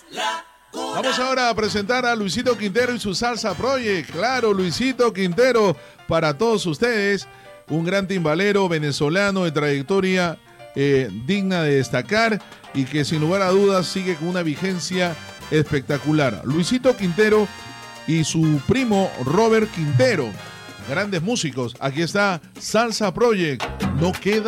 Vamos ahora a presentar a Luisito Quintero y su Salsa Project. Claro, Luisito Quintero, para todos ustedes, un gran timbalero venezolano de trayectoria digna de destacar y que sin lugar a dudas sigue con una vigencia espectacular. Luisito Quintero y su primo Robert Quintero, grandes músicos. Aquí está Salsa Project, no queda